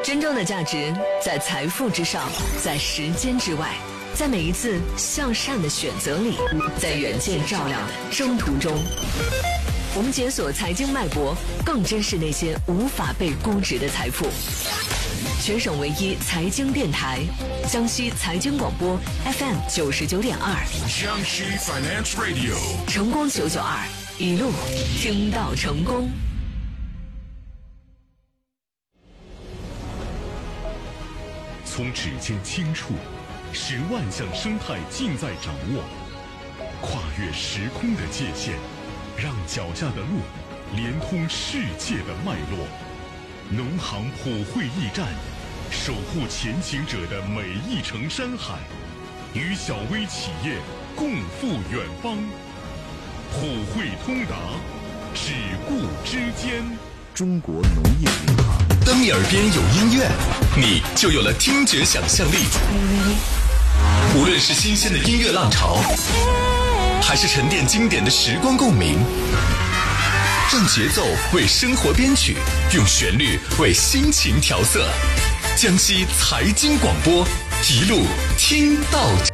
真正的价值在财富之上，在时间之外，在每一次向善的选择里，在远见照亮的征途中。我们解锁财经脉搏，更珍视那些无法被估值的财富。全省唯一财经电台，江西财经广播 FM 99.2， 江西 Finance Radio， 成功992，一路听到成功。 从指尖轻触，10万项生态尽在掌握，跨越时空的界限，让脚下的路连通世界的脉络。农行普惠驿站，守护前行者的每一程山海，与小微企业共赴远方。普惠通达，只顾之间。 中国农业银行。 当你耳边有音乐，你就有了听觉想象力。无论是新鲜的音乐浪潮，还是沉淀经典的时光共鸣，让节奏为生活编曲，用旋律为心情调色。江西财经广播，一路听到。